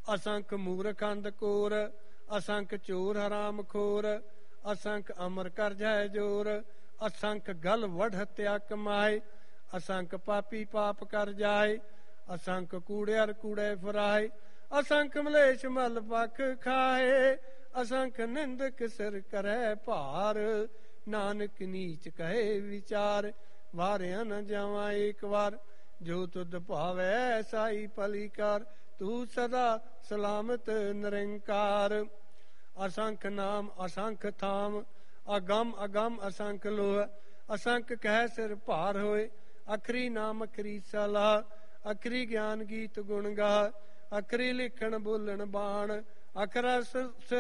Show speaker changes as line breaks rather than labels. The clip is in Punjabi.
ਅਸੰਖ ਮੂਰਖ ਅੰਧ ਕੋਰ, ਅਸੰਖ ਚੋਰ ਹਰਾਮ ਖੋਰ, ਅਸੰਖ ਅਮਰ ਕਰ ਜਾਏ ਜੋਰ, ਅਸੰਖ ਗਲ ਵਢ ਹੱਤਿਆ ਕਮਾਏ, ਅਸੰਖ ਪਾਪੀ ਪਾਪ ਕਰ ਜਾਏ, ਅਸੰਖ ਕੂੜਿਆਰ ਕੂੜੇ ਫਰਾਏ, ਅਸੰਖ ਮਲੇਸ਼ ਮਲ ਪਖ ਖਾਏ, ਅਸੰਖ ਨਿੰਦਕ ਸਿਰ ਕਰੈ ਭਾਰ, ਨਾਨਕ ਨੀਚ ਕਹੇ ਵਿਚਾਰ, ਵਾਰਿਆ ਨ ਜਾਵਾਂ ਏਕ ਵਾਰ, ਜੋ ਤੁਧ ਭਾਵੈ ਸਾਈ ਭਲੀ ਕਰ, ਤੂੰ ਸਦਾ ਸਲਾਮਤ ਨਿਰੰਕਾਰ। ਅਸੰਖ ਨਾਮ ਅਸੰਖ ਥਾਮ, ਅਗਮ ਅਗਮ ਅਸੰਖ ਲੋਹ, ਅਸੰਖ ਕਹਿ ਸਿਰ ਭਾਰ ਹੋਏ, ਅਖਰੀ ਨਾਮ ਅਖਰੀ ਸਲਾਹ, ਅਖਰੀ ਗਿਆਨ ਗੀਤ ਗੁਣ ਗਾ, ਅਖਰੀ ਲਿਖਣ ਬੋਲਣ ਬਾਣ, ਅਖਰਾ